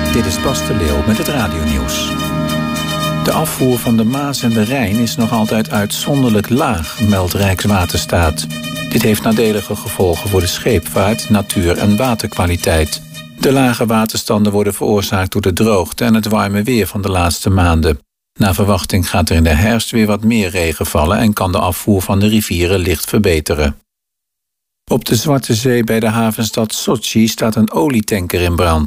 Dit is Bas de Leeuw met het radionieuws. De afvoer van de Maas en de Rijn is nog altijd uitzonderlijk laag, meldt Rijkswaterstaat. Dit heeft nadelige gevolgen voor de scheepvaart, natuur en waterkwaliteit. De lage waterstanden worden veroorzaakt door de droogte en het warme weer van de laatste maanden. Naar verwachting gaat er in de herfst weer wat meer regen vallen en kan de afvoer van de rivieren licht verbeteren. Op de Zwarte Zee bij de havenstad Sochi staat een olietanker in brand.